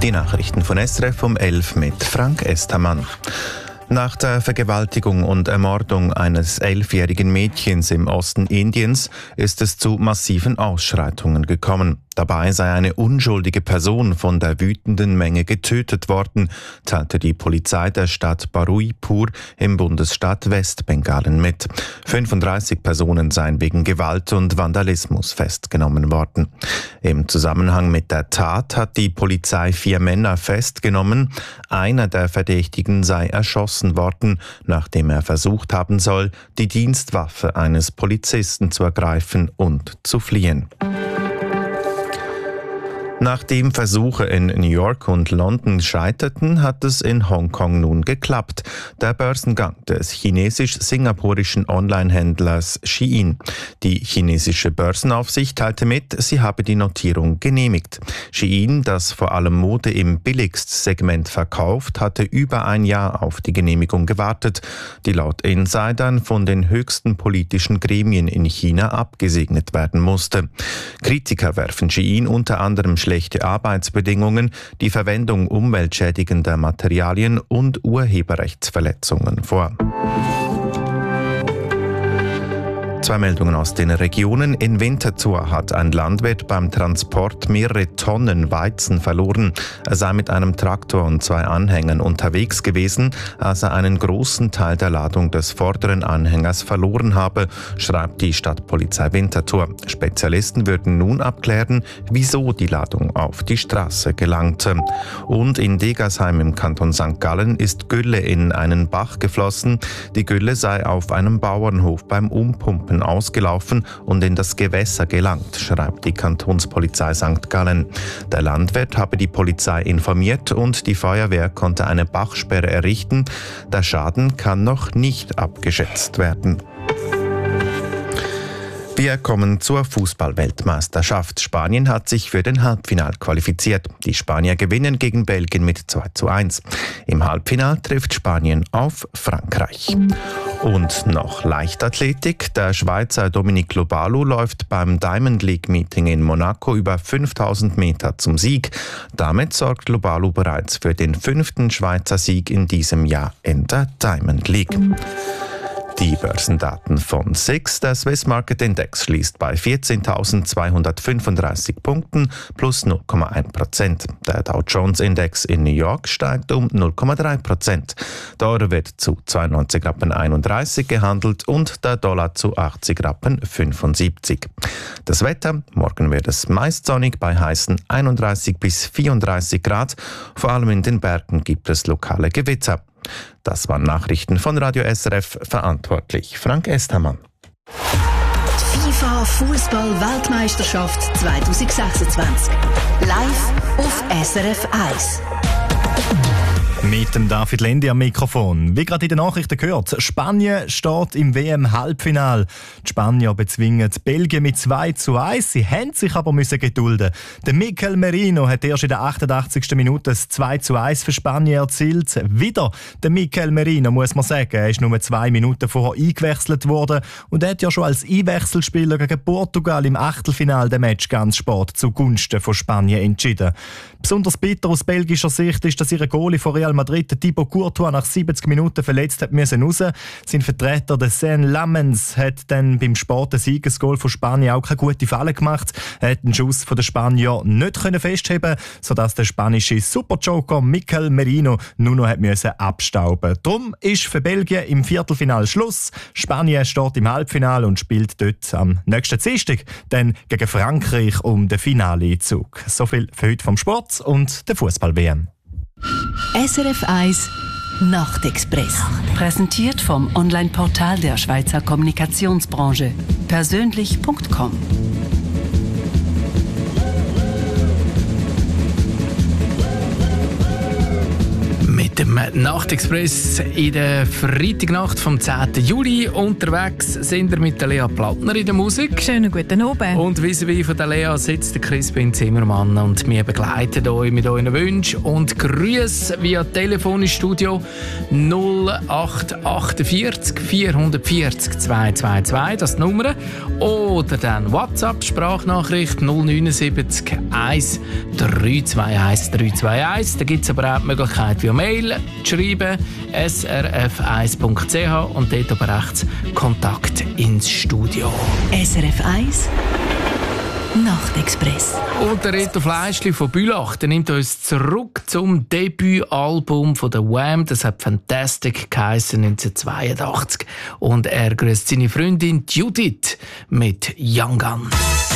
Die Nachrichten von SRF um 11 mit Frank Estermann. Nach der Vergewaltigung und Ermordung eines 11-jährigen Mädchens im Osten Indiens ist es zu massiven Ausschreitungen gekommen. Dabei sei eine unschuldige Person von der wütenden Menge getötet worden, teilte die Polizei der Stadt Baruipur im Bundesstaat Westbengalen mit. 35 Personen seien wegen Gewalt und Vandalismus festgenommen worden. Im Zusammenhang mit der Tat hat die Polizei 4 Männer festgenommen. Einer der Verdächtigen sei erschossen worden, nachdem er versucht haben soll, die Dienstwaffe eines Polizisten zu ergreifen und zu fliehen. Nachdem Versuche in New York und London scheiterten, hat es in Hongkong nun geklappt. Der Börsengang des chinesisch-singapurischen Online-Händlers Shein. Die chinesische Börsenaufsicht teilte mit, sie habe die Notierung genehmigt. Shein, das vor allem Mode im Billigstsegment verkauft, hatte über ein Jahr auf die Genehmigung gewartet, die laut Insidern von den höchsten politischen Gremien in China abgesegnet werden musste. Kritiker werfen Shein unter anderem schlechte Arbeitsbedingungen, die Verwendung umweltschädigender Materialien und Urheberrechtsverletzungen vor. 2 Meldungen aus den Regionen. In Winterthur hat ein Landwirt beim Transport mehrere Tonnen Weizen verloren. Er sei mit einem Traktor und 2 Anhängern unterwegs gewesen, als er einen großen Teil der Ladung des vorderen Anhängers verloren habe, schreibt die Stadtpolizei Winterthur. Spezialisten würden nun abklären, wieso die Ladung auf die Straße gelangte. Und in Degersheim im Kanton St. Gallen ist Gülle in einen Bach geflossen. Die Gülle sei auf einem Bauernhof beim Umpumpen ausgelaufen und in das Gewässer gelangt, schreibt die Kantonspolizei St. Gallen. Der Landwirt habe die Polizei informiert und die Feuerwehr konnte eine Bachsperre errichten. Der Schaden kann noch nicht abgeschätzt werden. Wir kommen zur Fußball-Weltmeisterschaft. Spanien hat sich für den Halbfinal qualifiziert. Die Spanier gewinnen gegen Belgien mit 2:1. Im Halbfinal trifft Spanien auf Frankreich. Und noch Leichtathletik. Der Schweizer Dominic Lobalu läuft beim Diamond League Meeting in Monaco über 5000 Meter zum Sieg. Damit sorgt Lobalu bereits für den 5. Schweizer Sieg in diesem Jahr in der Diamond League. Die Börsendaten von SIX. Der Swiss Market Index schließt bei 14.235 Punkten plus 0,1%. Der Dow Jones Index in New York steigt um 0,3%. Der Euro wird zu 92,31 Rappen gehandelt und der Dollar zu 80,75 Rappen. Das Wetter: Morgen wird es meist sonnig bei heißen 31 bis 34 Grad. Vor allem in den Bergen gibt es lokale Gewitter. Das waren Nachrichten von Radio SRF, verantwortlich Frank Estermann. FIFA Fußball-Weltmeisterschaft 2026. Live auf SRF 1. Mit dem David Lendi am Mikrofon. Wie gerade in den Nachrichten gehört, Spanien steht im WM-Halbfinal. Die Spanier bezwingen Belgien mit 2:1. Sie mussten sich aber gedulden. Der Mikel Merino hat erst in der 88. Minute das 2:1 für Spanien erzielt. Wieder der Mikel Merino, muss man sagen. Er ist nur 2 Minuten vorher eingewechselt worden und er hat ja schon als Einwechselspieler gegen Portugal im Achtelfinal den Match ganz spät zugunsten von Spanien entschieden. Besonders bitter aus belgischer Sicht ist, dass ihre Goalie von Real Madrid, Thibaut Courtois, nach 70 Minuten verletzt hat müssen raus. Sein Vertreter, der Sean Lamens, hat dann beim späten Siegesgoal von Spanien auch keine gute Falle gemacht. Er hat den Schuss von den Spanier nicht festheben, sodass der spanische Superjoker Mikel Merino nur noch musste abstauben. Darum ist für Belgien im Viertelfinal Schluss. Spanien steht im Halbfinal und spielt dort am nächsten Dienstag dann gegen Frankreich um den Finaleinzug. So viel für heute vom Sport und der Fußball-WM. SRF 1 Nachtexpress. Präsentiert vom Online-Portal der Schweizer Kommunikationsbranche. Persönlich.com. Mit dem im Nachtexpress in der Freitagnacht vom 10. Juli. Unterwegs sind wir mit der Lea Plattner in der Musik. Schönen guten Abend. Und vis-à-vis von der Lea sitzt der Crispin Zimmermann und wir begleiten euch mit euren Wünschen und Grüßen via Telefon ins Studio 0848 440 222, das ist die Nummer. Oder dann WhatsApp-Sprachnachricht 079 1 321 321. Da gibt es aber auch die Möglichkeit, via Mail zu schreiben, srf1.ch und dort aber rechts Kontakt ins Studio. SRF 1 Nachtexpress. Und der Reto Fleischli von Bülach, der nimmt uns zurück zum Debütalbum von der Wham. Das hat Fantastic geheissen 1982. Und er grüßt seine Freundin Judith mit Young Gun.